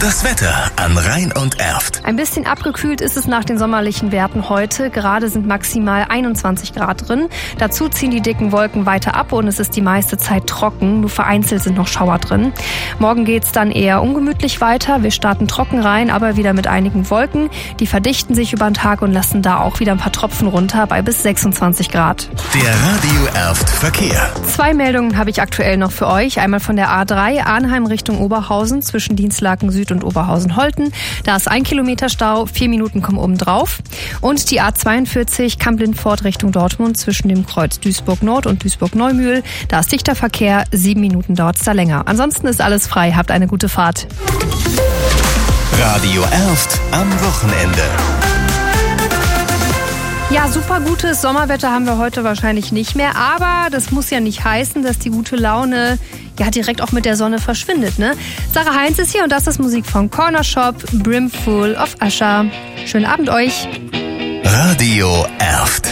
Das Wetter an Rhein und Erft. Ein bisschen abgekühlt ist es nach den sommerlichen Werten heute. Gerade sind maximal 21 Grad drin. Dazu ziehen die dicken Wolken weiter ab und es ist die meiste Zeit trocken. Nur vereinzelt sind noch Schauer drin. Morgen geht's dann eher ungemütlich weiter. Wir starten trocken rein, aber wieder mit einigen Wolken. Die verdichten sich über den Tag und lassen da auch wieder ein paar Tropfen runter bei bis 26 Grad. Der Radio Erft Verkehr. 2 Meldungen habe ich aktuell noch für euch. Einmal von der A3 Arnheim Richtung Oberhausen zwischen Dienstlaken Süd und Oberhausen-Holten. Da ist 1 Kilometer Stau, 4 Minuten kommen oben drauf. Und die A42 Kamp-Lindfort Richtung Dortmund zwischen dem Kreuz Duisburg-Nord und Duisburg-Neumühl. Da ist dichter Verkehr, 7 Minuten dauert es da länger. Ansonsten ist alles frei, habt eine gute Fahrt. Radio Erft am Wochenende. Ja, super gutes Sommerwetter haben wir heute wahrscheinlich nicht mehr, aber das muss ja nicht heißen, dass die gute Laune direkt auch mit der Sonne verschwindet, ne? Sarah Heinz ist hier und das ist Musik von Corner Shop, Brimful of Usher. Schönen Abend euch. Radio Erft.